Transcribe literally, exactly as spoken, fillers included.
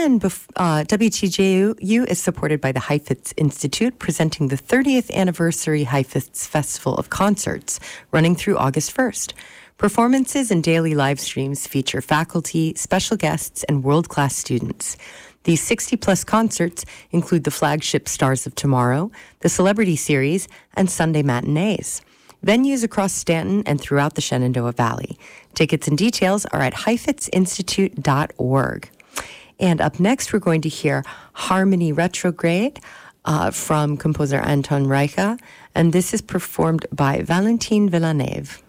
And bef- uh, W T J U is supported by the Heifetz Institute, presenting the thirtieth anniversary Heifetz Festival of Concerts, running through August first. Performances and daily live streams feature faculty, special guests, and world-class students. These sixty-plus concerts include the flagship Stars of Tomorrow, the Celebrity Series, and Sunday matinees. Venues across Stanton and throughout the Shenandoah Valley. Tickets and details are at heifetz institute dot org. And up next, we're going to hear Harmony Retrograde uh, from composer Anton Reicha, and this is performed by Valentine Villeneuve.